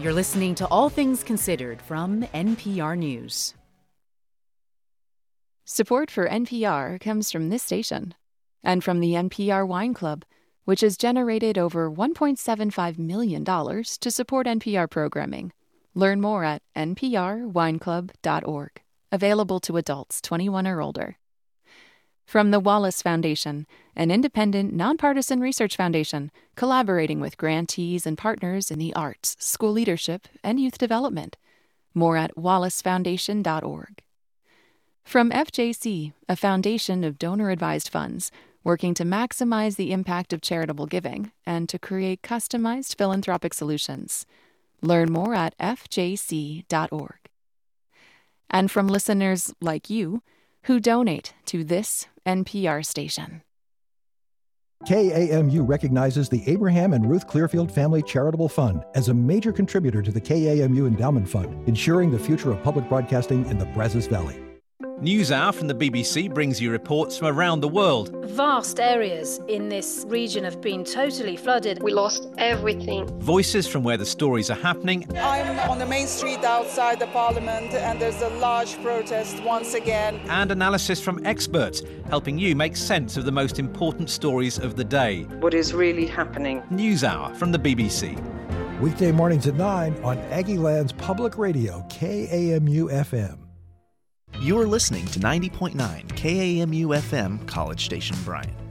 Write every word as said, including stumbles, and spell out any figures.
You're listening to All Things Considered from N P R News. Support for N P R comes from this station and from the N P R Wine Club, which has generated over one point seven five million dollars to support N P R programming. Learn more at n p r wine club dot org. Available to adults twenty-one or older. From the Wallace Foundation, an independent, nonpartisan research foundation collaborating with grantees and partners in the arts, school leadership, and youth development. More at wallace foundation dot org. From F J C, a foundation of donor-advised funds working to maximize the impact of charitable giving and to create customized philanthropic solutions. Learn more at f j c dot org. And from listeners like you who donate to this N P R station. K A M U recognizes the Abraham and Ruth Clearfield Family Charitable Fund as a major contributor to the K A M U Endowment Fund, ensuring the future of public broadcasting in the Brazos Valley. NewsHour from the B B C brings you reports from around the world. Vast areas in this region have been totally flooded. We lost everything. Voices from where the stories are happening. I'm on the main street outside the Parliament and there's a large protest once again. And analysis from experts, helping you make sense of the most important stories of the day. What is really happening? NewsHour from the B B C. Weekday mornings at nine on Aggieland's Public Radio, K A M U F M. You're listening to ninety point nine K A M U F M, College Station, Bryan.